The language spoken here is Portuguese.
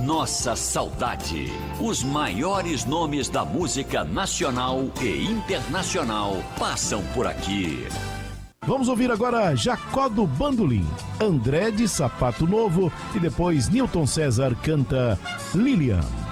nossa saudade. Os maiores nomes da música nacional e internacional passam por aqui. Vamos ouvir agora Jacó do Bandolim, André de Sapato Novo e depois Newton César canta Lilian.